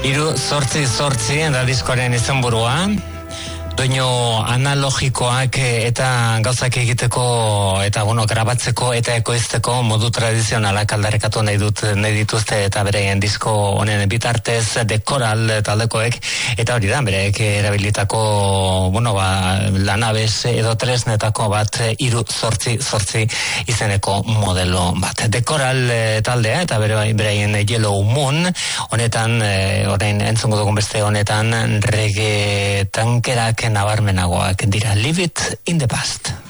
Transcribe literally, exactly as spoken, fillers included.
Hiru zortzi zortzi da diskoaren izenburua. Doinu analogikoak eta gauzak egiteko eta bueno, grabatzeko eta ekoizteko modu tradizionalak aldarrikatu nahi dut nahi dituzte eta bereien disko honen bitartez The Coral taldekoek eta hori da bereek erabilitako bueno ba lanabes edo tresnetako bat hiru zortzi zortzi izeneko modelo bat. The Coral taldea eta bereien Yellow Moon honetan orain entzungo dugun beste honetan reggae tankerak nabarmenagoak dira. Leave it in the past.